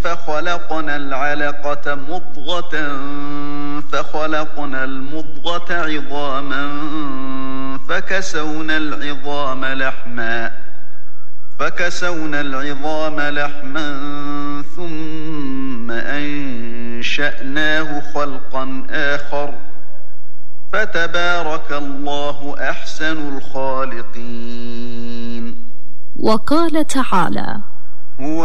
فخلقنا العلقة مضغة فخلقنا المضغة عظاما فكسونا العظام لحما ثم أنشأناه خلقا آخر فتبارك الله أحسن الخالقين. وقال تعالى: